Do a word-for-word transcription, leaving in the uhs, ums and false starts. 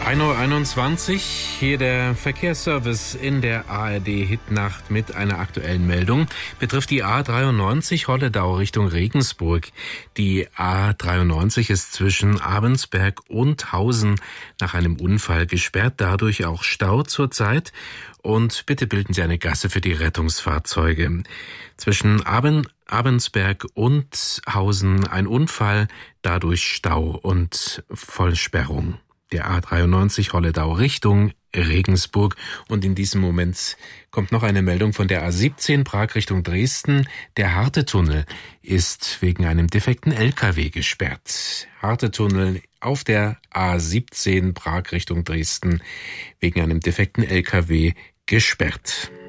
ein Uhr einundzwanzig, hier der Verkehrsservice in der A R D-Hitnacht mit einer aktuellen Meldung. Betrifft die A dreiundneunzig Holledau Richtung Regensburg. Die A dreiundneunzig ist zwischen Abensberg und Hausen nach einem Unfall gesperrt, dadurch auch Stau zurzeit. Und bitte bilden Sie eine Gasse für die Rettungsfahrzeuge. Zwischen Aben, Abensberg und Hausen ein Unfall, dadurch Stau und Vollsperrung. Der A dreiundneunzig Holledau Richtung Regensburg. Und in diesem Moment kommt noch eine Meldung von der A siebzehn Prag Richtung Dresden. Der Hartetunnel ist wegen einem defekten L K W gesperrt. Hartetunnel auf der A siebzehn Prag Richtung Dresden wegen einem defekten L K W gesperrt.